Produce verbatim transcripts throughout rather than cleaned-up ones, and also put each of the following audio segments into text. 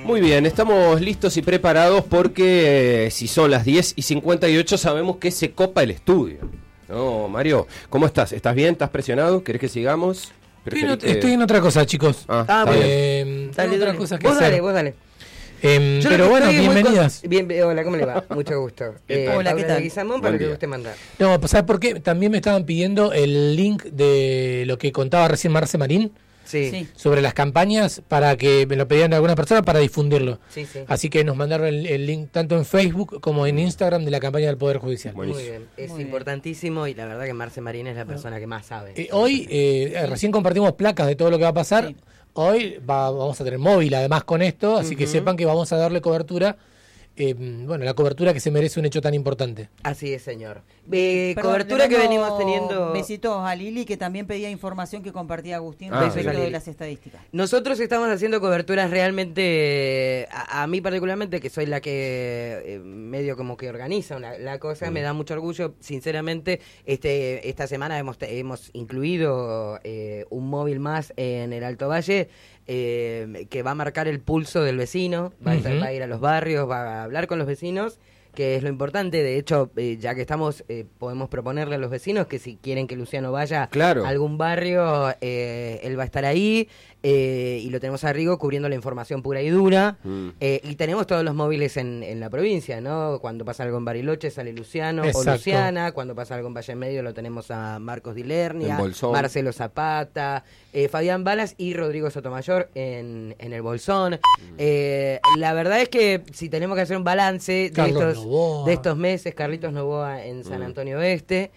Muy bien, estamos listos y preparados porque eh, si son las diez y cincuenta y ocho sabemos que se copa el estudio. No, Mario, ¿cómo estás? ¿Estás bien? ¿Estás presionado? ¿Querés que sigamos? Estoy en, estoy en otra cosa, chicos. Ah, Ah, está bien. bien. Eh, Dale, tengo dale. otra cosa que Vos hacer. dale, vos dale. Eh, Yo pero lo que bueno, estoy es muy bienvenidas. con- Bien, hola, ¿cómo le va? Mucho gusto. ¿Qué tal? Hola, ¿qué Paula tal? Leguizamón, para Buen lo que día. usted manda. No, pues, ¿sabes por qué? También me estaban pidiendo el link de lo que contaba recién Marce Marín Sí, Sí. sí, sobre las campañas para que me lo pedían algunas personas para difundirlo. sí. Así que nos mandaron el, el link tanto en Facebook como en Instagram de la campaña del Poder Judicial. Muy Buenísimo. bien. Es Muy bien. importantísimo y la verdad que Marce Marín es la persona que más sabe. Eh, hoy, eh, recién compartimos placas de todo lo que va a pasar. Sí. Hoy va- vamos a tener móvil además con esto, así que Ujú. sepan que vamos a darle cobertura, eh, bueno, la cobertura que se merece un hecho tan importante. Así es, señor. Eh, Perdón, cobertura le que mando venimos teniendo. Besitos a Lili, que también pedía información que compartía Agustín Ah, respecto bien. de las estadísticas. Nosotros estamos haciendo coberturas realmente, a, a mí particularmente, que soy la que eh, medio como que organiza una- la cosa, Mm. me da mucho orgullo. Sinceramente, este esta semana hemos, te- hemos incluido eh, un móvil más en el Alto Valle eh, que va a marcar el pulso del vecino, va, a estar- Ujú. va a ir a los barrios, va a hablar con los vecinos, que es lo importante. De hecho, eh, ya que estamos, eh, podemos proponerle a los vecinos que si quieren que Luciano vaya Claro. a algún barrio, eh, él va a estar ahí, eh, y lo tenemos a Rigo cubriendo la información pura y dura. Mm. Eh, y tenemos todos los móviles en, en la provincia, ¿no? Cuando pasa algo en Bariloche sale Luciano Exacto. o Luciana, cuando pasa algo en Valle Medio lo tenemos a Marcos Dilernia, En Bolsón. Marcelo Zapata, eh, Fabián Balas y Rodrigo Sotomayor en, en el Bolsón. Mm. Eh, la verdad es que si tenemos que hacer un balance de Carlos estos, Novoa. de estos meses, Carlitos Novoa en San Mm. Antonio Oeste,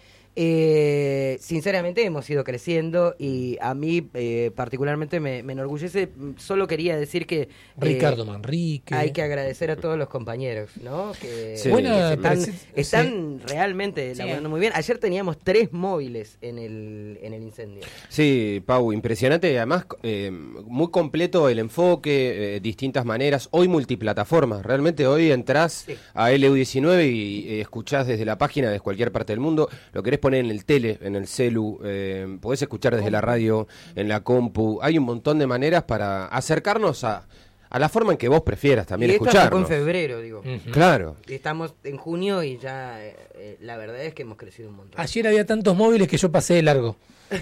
eh, sinceramente hemos ido creciendo y a mí eh, particularmente me, me enorgullece. Solo quería decir que eh, Ricardo Manrique. hay que agradecer a todos los compañeros, ¿no? Que, Sí. que Buena, están, preci- están realmente Sí. laburando muy bien. Ayer teníamos tres móviles en el, en el incendio. Sí, Pau, impresionante y además eh, muy completo el enfoque, eh, distintas maneras, hoy multiplataformas, realmente hoy entrás Sí. a L U diecinueve y eh, escuchás desde la página de cualquier parte del mundo, lo querés poner en el tele, en el celu, eh, podés escuchar desde la radio, en la compu, hay un montón de maneras para acercarnos a, a la forma en que vos prefieras también y esto arrancó en escucharnos. febrero, digo. Ujú. Claro. Estamos en junio y ya eh, eh, la verdad es que hemos crecido un montón. Ayer había tantos móviles que yo pasé de largo.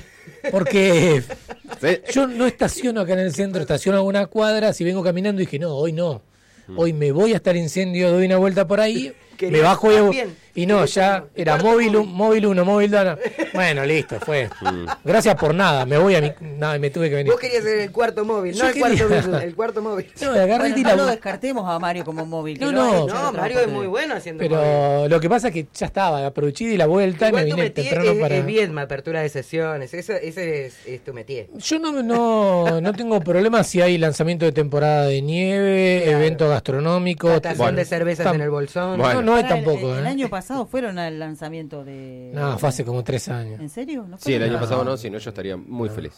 Porque Sí. yo no estaciono acá en el centro, estaciono a una cuadra, si vengo caminando dije, no, hoy no. Hoy me voy hasta el incendio, doy una vuelta por ahí, me Querías bajo y, también. y no, ya era Cuarto móvil, móvil. un- móvil uno, móvil dos. no. Bueno, listo, fue. Gracias por nada, me voy a mi... Nada, me tuve que venir. Vos querías ser el cuarto móvil, Yo no el cuarto quería. móvil, el cuarto móvil. No, me agarré Bueno, y no la- lo descartemos a Mario como móvil. que No, lo ha no. hecho en No, otra Mario es muy oportunidad. bueno haciendo móvil. Pero lo que pasa es que ya estaba, aproveché y di la vuelta y me Igual tu vine métier temprano es, para... es Viedma, apertura de sesiones, eso, ese es, es tu métier. Yo no, no, no tengo problema si hay lanzamiento de temporada de nieve, Claro. evento gastronómico. Catación Bueno, de cervezas tam- en el bolsón. Bueno. No, no hay Pará, tampoco. El, el ¿eh? año pasado fueron al lanzamiento de... No, fue hace como tres años. ¿En serio? ¿No Sí, el fueron? año No. pasado no, si no yo estaría muy feliz.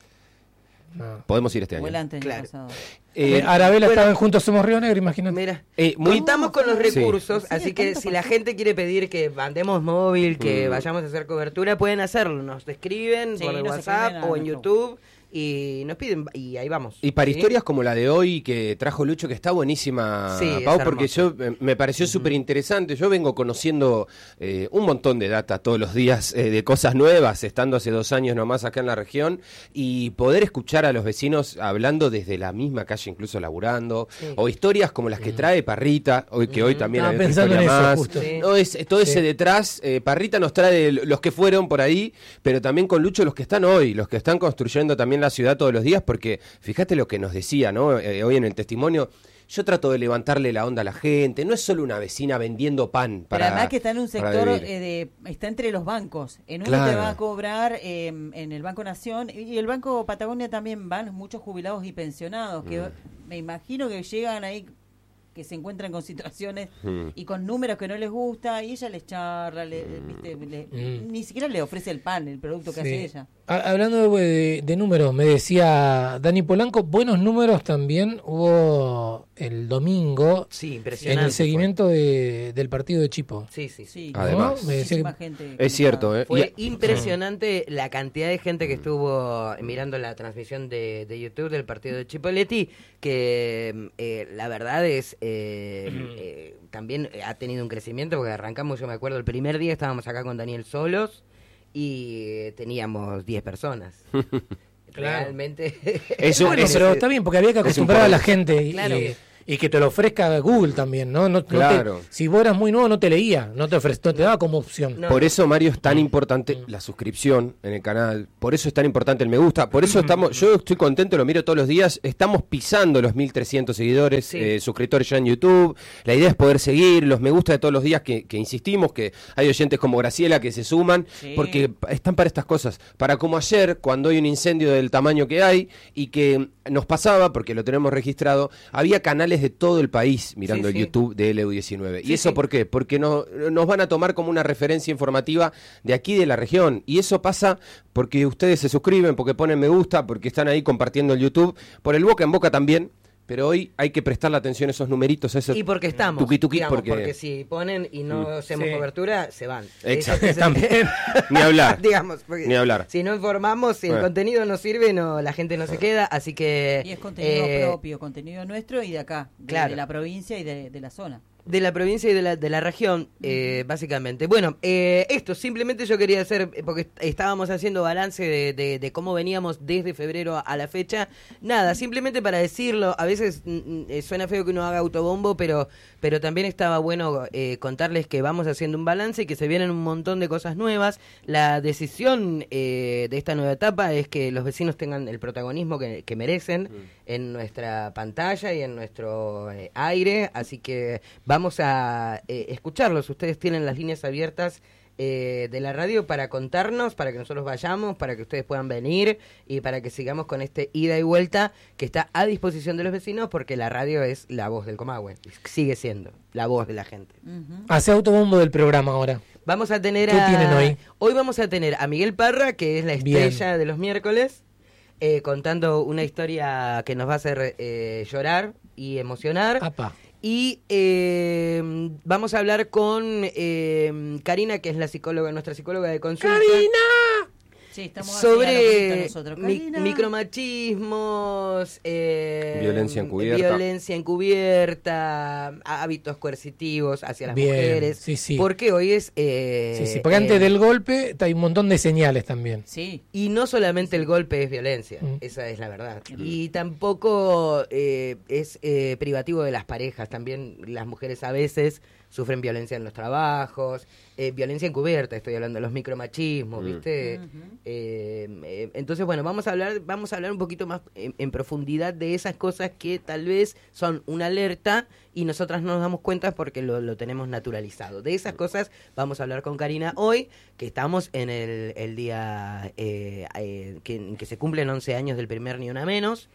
No. Podemos ir este Fue el año. año Claro. pasado. Eh, Eh, Arabela bueno. estaba en Juntos Somos Río Negro, imagínate. Mira, Eh, muy- contamos con los Sí. recursos, Sí, así que tanto si la pasó. gente quiere pedir que mandemos móvil, que Mm. vayamos a hacer cobertura, pueden hacerlo. Nos escriben Sí, por el nos WhatsApp escriben a o en nuestro- YouTube y nos piden y ahí vamos. Y para ¿sí? historias como la de hoy que trajo Lucho, que está buenísima, Sí, es Pau, porque hermoso. yo eh, me pareció súper interesante. Yo vengo conociendo eh, un montón de data todos los días, eh, de cosas nuevas, estando hace dos años nomás acá en la región, y poder escuchar a los vecinos hablando desde la misma calle, incluso laburando, Sí. o historias como las que trae Parrita, hoy que hoy también Estaba hay otra pensando historia en eso, más. justo. Sí. No, es, todo ese Sí. detrás, eh, Parrita nos trae los que fueron por ahí, pero también con Lucho los que están hoy, los que están construyendo también la ciudad todos los días, porque fíjate lo que nos decía, ¿no? Eh, hoy en el testimonio, yo trato de levantarle la onda a la gente, no es solo una vecina vendiendo pan Pero para además que está en un para sector, vivir. eh, de, está entre los bancos. En uno Claro. te va a cobrar eh, en el Banco Nación y el Banco Patagonia también van muchos jubilados y pensionados que Mm. me imagino que llegan ahí, que se encuentran con situaciones Mm. y con números que no les gusta y ella les charla, le- Mm. viste, le- Mm. ni siquiera le ofrece el pan, el producto que Sí. hace ella. A- hablando de, de números, me decía Dani Polanco, buenos números también hubo el domingo Sí, en impresionante. el seguimiento de, del partido de Chipo. fue. Sí, sí, sí. Sí, Además. ¿no? Me decía muchísima que- gente Es cierto, ¿eh? Fue Y- impresionante la cantidad de gente que estuvo mirando la transmisión de, de YouTube del partido de Chipoletti, que eh, la verdad es eh, eh, también ha tenido un crecimiento, porque arrancamos, yo me acuerdo, el primer día estábamos acá con Daniel solos y teníamos diez personas. Realmente. Eso Bueno, es- pero está bien, porque había que es un acostumbrar a la paraíso. gente y, Claro. y- y que te lo ofrezca Google también, ¿no? no, no te- Claro. si vos eras muy nuevo, no te leía, no te, ofrece, no te daba como opción. No. Por eso, Mario, es tan importante la suscripción en el canal, por eso es tan importante el me gusta, por eso estamos, yo estoy contento, lo miro todos los días, estamos pisando los mil trescientos seguidores, Sí. eh, suscriptores ya en YouTube, la idea es poder seguir, los me gusta de todos los días que, que insistimos, que hay oyentes como Graciela que se suman, Sí. porque están para estas cosas, para como ayer, cuando hay un incendio del tamaño que hay, y que nos pasaba, porque lo tenemos registrado, había canales de todo el país mirando Sí, el sí. YouTube de L U diecinueve. ¿Y Sí, eso sí. por qué? Porque no, nos van a tomar como una referencia informativa de aquí de la región. Y eso pasa porque ustedes se suscriben, porque ponen me gusta, porque están ahí compartiendo el YouTube, por el boca en boca también. Pero hoy hay que prestarle atención a esos numeritos, a esos Y porque estamos. tuqui tuqui, digamos, porque... porque si ponen y no hacemos Sí. cobertura, se van. Exacto. Ese- ese- También. Ni hablar. digamos, porque Ni hablar. si no informamos, si el Bueno. contenido no sirve, no la gente no se queda, así que... Y es contenido eh, propio, contenido nuestro y de acá, de, Claro. de la provincia y de, de la zona. De la provincia y de la, de la región, eh, básicamente. Bueno, eh, esto simplemente yo quería hacer, eh, porque est- estábamos haciendo balance de, de- de cómo veníamos desde febrero a la fecha. Nada, simplemente para decirlo, a veces mm, mm, eh, suena feo que uno haga autobombo, pero, pero también estaba bueno eh, contarles que vamos haciendo un balance y que se vienen un montón de cosas nuevas. La decisión eh, de esta nueva etapa es que los vecinos tengan el protagonismo que, que merecen en nuestra pantalla y en nuestro eh, aire, así que vamos a eh, escucharlos. Ustedes tienen las líneas abiertas eh, de la radio para contarnos, para que nosotros vayamos, para que ustedes puedan venir y para que sigamos con este ida y vuelta que está a disposición de los vecinos, porque la radio es la voz del Comahue, sigue siendo la voz de la gente. Ujú. Hace autobombo del programa ahora. Vamos a tener ¿Qué a... tienen hoy? Hoy vamos a tener a Miguel Parra, que es la Bien. estrella de los miércoles, eh, contando una historia que nos va a hacer eh, llorar y emocionar. Apa. Y eh, vamos a hablar con eh, Karina, que es la psicóloga, nuestra psicóloga de consulta. Sí, estamos así a la Sobre bolita nosotros. mi- Karina. micromachismos, eh, Violencia encubierta. violencia encubierta, hábitos coercitivos hacia las Bien, mujeres. sí, sí. Porque hoy es... eh, Sí, sí, porque antes eh, del golpe hay un montón de señales también. Sí, Y no solamente el golpe es violencia, Mm. esa es la verdad. Y tampoco eh, es eh, privativo de las parejas, también las mujeres a veces sufren violencia en los trabajos, eh, violencia encubierta, estoy hablando de los micromachismos, Mm. ¿viste? Ujú. Eh, eh, entonces, bueno, vamos a hablar vamos a hablar un poquito más en, en profundidad de esas cosas que tal vez son una alerta y nosotras no nos damos cuenta porque lo, lo tenemos naturalizado. De esas cosas vamos a hablar con Karina hoy, que estamos en el, el día eh, eh, que, que se cumplen once años del primer Ni Una Menos.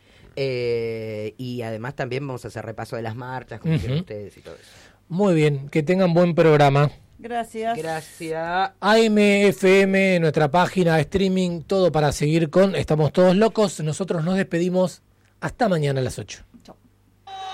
eh, y además también vamos a hacer repaso de las marchas, como hicieron Ujú. ustedes y todo eso. Muy bien, que tengan buen programa. gracias. Gracias. A M F M, nuestra página de streaming, todo para seguir con Estamos Todos Locos. Nosotros nos despedimos hasta mañana a las ocho. Chau.